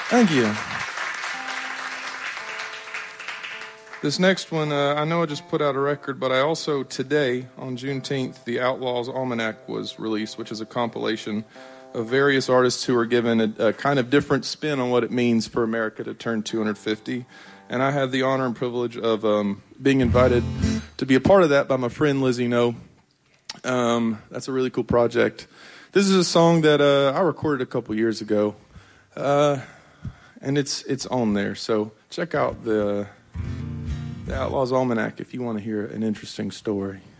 Thank you. This next one, I know I just put out a record, but I also, today, on Juneteenth, the Outlaws Almanac was released, which is a compilation of various artists who are given a kind of different spin on what it means for America to turn 250. And I had the honor and privilege of being invited to be a part of that by my friend Lizzie No. That's a really cool project. This is a song that I recorded a couple years ago, and it's on there. So check out the Outlaws Almanac if you want to hear an interesting story.